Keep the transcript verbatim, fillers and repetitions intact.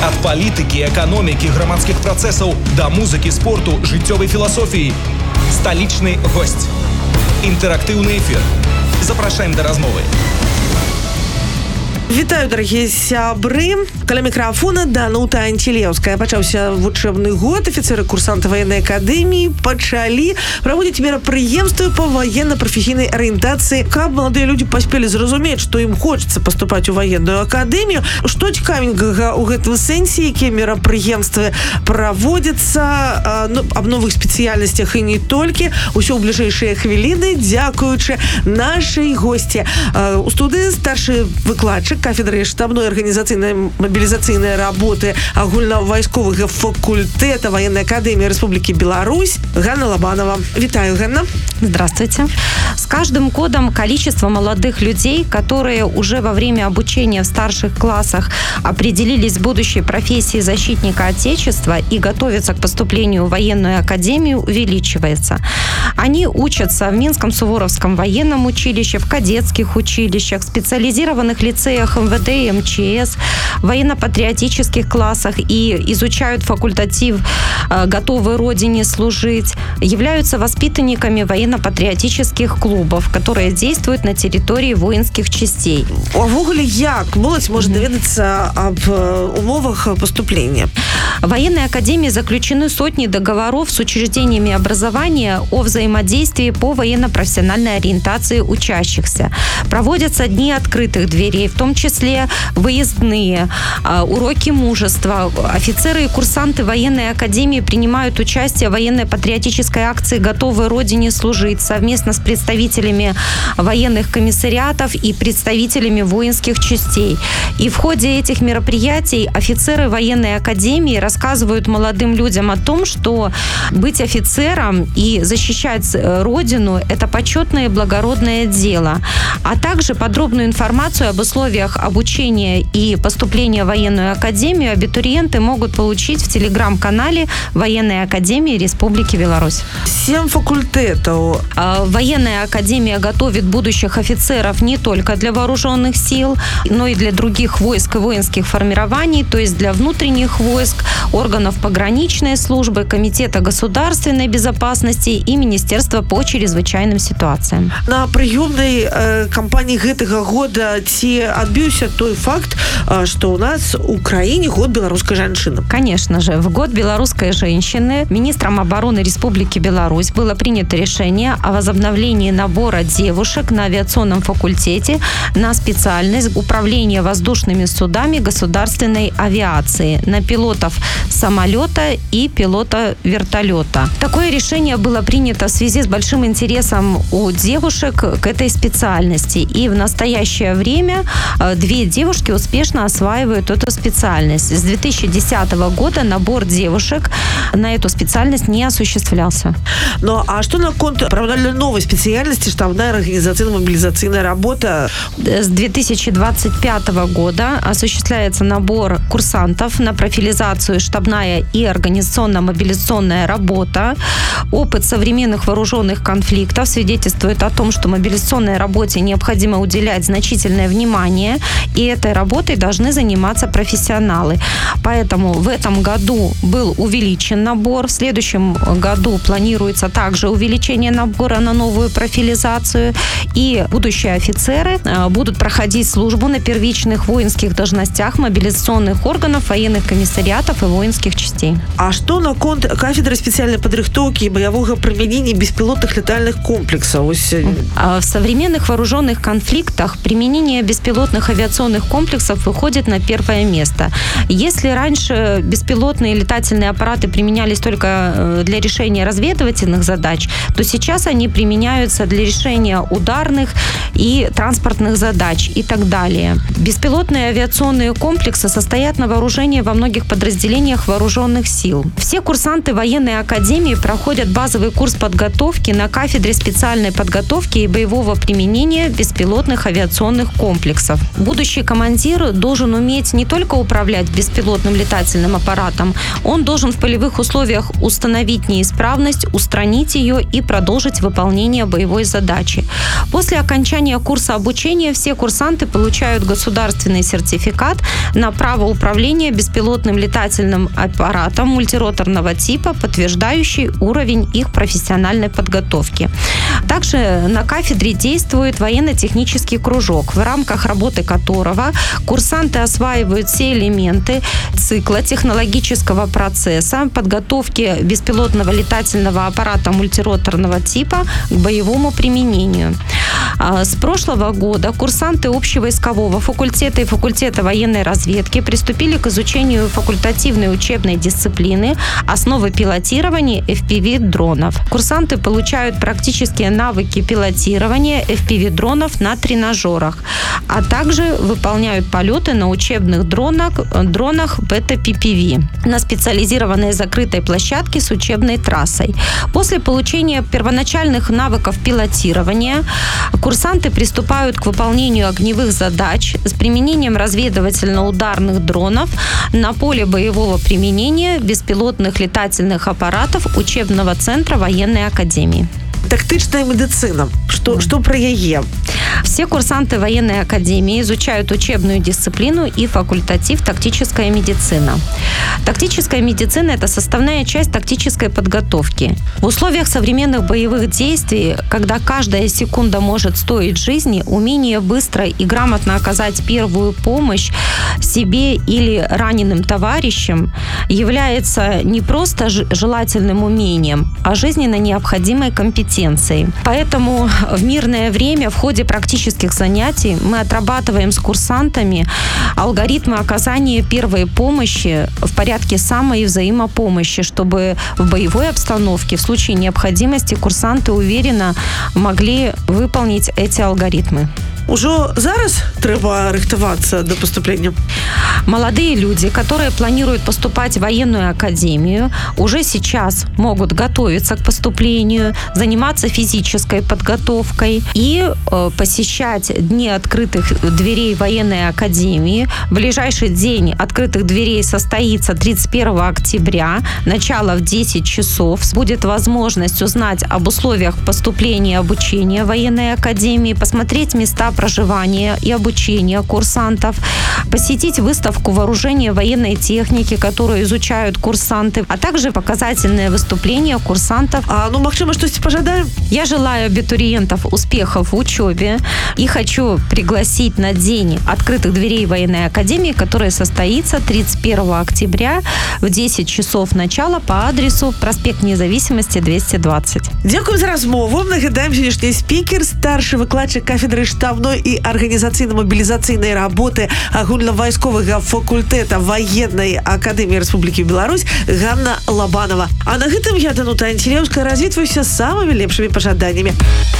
Ад палітыкі, эканомікі, грамадскіх працэсаў да музыкі, спорту, жыццёвай філасофіі. Сталічны госць. Інтэрактыўны эфір. Запрашаем да размовы. Вітаю, дарагія сябры. Каля мікрафона Данута Антилеўская. Пачаўся вучэбны год. Афіцеры курсанты военной акадэміі пачалі праводзіць мерапрыемствы па военно-прафесійнай арыентацыі, каб маладыя людзі паспелі зразумець, што ім хочацца паступаць у военную акадэмію. Што цікавенькага ў гэтым сэнсе, якія мерапрыемствы праводзяцца, ну, аб новых спецыяльнасцях і не толькі. Усё ў бліжэйшыя хвіліны, дзякуючы нашай госці. У студыі старшы выкладчык кафедры штабной арганізацыйнай мобілізацыйнай работы агульнавайсковага факультэта военной академии Республики Беларусь Ганна Лобанова. Витаю, Ганна. Здравствуйте. С каждым годом количество молодых людей, которые уже во время обучения в старших классах определились в будущей профессии защитника Отечества и готовятся к поступлению в военную академию, увеличивается. Они учатся в Минском Суворовском военном училище, в кадетских училищах, специализированных лицеях эм вэ дэ и эм че эс, военно-патриотических классах и изучают факультатив «Готовы Родине служить», являются воспитанниками военно-патриотических клубов, которые действуют на территории воинских частей. Увогуле, як молодь может доведаться об умовах поступления? В военной академии заключены сотни договоров с учреждениями образования о взаимодействии по военно-профессиональной ориентации учащихся. Проводятся дни открытых дверей, в том числе выездные, уроки мужества. Офицеры и курсанты военной академии принимают участие в военно-патриотической акции «Готовы Родине служить» совместно с представителями военных комиссариатов и представителями воинских частей. И в ходе этих мероприятий офицеры военной академии рассказывают молодым людям о том, что быть офицером и защищать Родину – это почетное и благородное дело. А также подробную информацию об условиях обучения и поступления в военную академию абитуриенты могут получить в телеграм-канале Военной академии Республики Беларусь. Семь факультетов. Военная академия готовит будущих офицеров не только для вооруженных сил, но и для других войск и воинских формирований, то есть для внутренних войск, органов пограничной службы, Комитета государственной безопасности и Министерства по чрезвычайным ситуациям. На приемной э, кампании гэтага года ці отбился той факт, э, что у нас в Украине год белорусской женщины? Конечно же, в год белорусской женщины министром обороны Республики Беларусь было принято решение о возобновлении набора девушек на авиационном факультете на специальность управления воздушными судами государственной авиации на пилотов самолета и пилота вертолета. Такое решение было принято в связи с большим интересом у девушек к этой специальности. И в настоящее время две девушки успешно осваивают эту специальность. С две тысячи десятого года набор девушек на эту специальность не осуществлялся. Ну, а что на конт правда новой специальности штабная организационно-мобилизационная работа? С две тысячи двадцать пятого года осуществляется набор курсантов на профилизацию штабная и организационно-мобилизационная работа. Опыт современных вооруженных конфликтов свидетельствует о том, что мобилизационной работе необходимо уделять значительное внимание, и этой работой должны заниматься профессионалы. Поэтому в этом году был увеличен набор. В следующем году планируется также увеличение набора на новую профилизацию. И будущие офицеры будут проходить службу на первичных воинских должностях мобилизационных органов, военных комиссариатов и воинских частей. А что на конт кафедры специальной подготовки и боевого применения беспилотных летальных комплексов? В современных вооруженных конфликтах применение беспилотных авиационных комплексов выходит на первое место. Если раньше беспилотные летательные аппараты применялись только для решения разведывательных задач, то сейчас они применяются для решения ударных и транспортных задач и так далее. Беспилотные авиационные комплексы состоят на вооружении во многих подразделениях подразделениях вооруженных сил. Все курсанты военной академии проходят базовый курс подготовки на кафедре специальной подготовки и боевого применения беспилотных авиационных комплексов. Будущий командир должен уметь не только управлять беспилотным летательным аппаратом, он должен в полевых условиях установить неисправность, устранить ее и продолжить выполнение боевой задачи. После окончания курса обучения все курсанты получают государственный сертификат на право управления беспилотным летательным аппаратом мультироторного типа, подтверждающий уровень их профессиональной подготовки. Также на кафедре действует военно-технический кружок, в рамках работы которого курсанты осваивают все элементы цикла технологического процесса подготовки беспилотного летательного аппарата мультироторного типа к боевому применению. С прошлого года курсанты общевойскового факультета и факультета военной разведки приступили к изучению факультативной учебной дисциплины «Основы пилотирования эф пи ви-дронов». Курсанты получают практические навыки пилотирования эф пи ви-дронов на тренажерах, а также выполняют полеты на учебных дронах, дронах бета-пи пи ви на специализированной закрытой площадке с учебной трассой. После получения первоначальных навыков пилотирования курсанты приступают к выполнению огневых задач с применением разведывательно-ударных дронов на поле боевого применения беспилотных летательных аппаратов учебного центра военной академии. Тактичная медицина. Что, что про яе? Все курсанты военной академии изучают учебную дисциплину и факультатив «Тактическая медицина». Тактическая медицина – это составная часть тактической подготовки. В условиях современных боевых действий, когда каждая секунда может стоить жизни, умение быстро и грамотно оказать первую помощь себе или раненым товарищам является не просто желательным умением, а жизненно необходимой компетенцией. Поэтому в мирное время в ходе практических занятий мы отрабатываем с курсантами алгоритмы оказания первой помощи в порядке самой взаимопомощи, чтобы в боевой обстановке в случае необходимости курсанты уверенно могли выполнить эти алгоритмы. Уже зараз треба рыхтоваться до поступления? Молодые люди, которые планируют поступать в военную академию, уже сейчас могут готовиться к поступлению, заниматься физической подготовкой и э, посещать дни открытых дверей военной академии. Ближайший день открытых дверей состоится тридцать первого октября, начало в десять часов. Будет возможность узнать об условиях поступления и обучения в военной академии, посмотреть места проживания и обучения курсантов, посетить выставку вооружения военной техники, которую изучают курсанты, а также показательные выступления курсантов. А ну, магчыма, что-то пожадаем? Я желаю абитуриентов успехов в учебе и хочу пригласить на день открытых дверей военной академии, который состоится тридцать первого октября в десять часов начала по адресу проспект Независимости двести двадцать. Дякую за размову. Нагадаем, сённяшні спикер, старший выкладчик кафедры штабной и организационно-мобилизационной работы агульнавойсковага факультета военной академии Республики Беларусь Ганна Лобанова. А на гэтым я, Данута Антилеўская, развітваюся з самымі лепшымі пажаданнямі.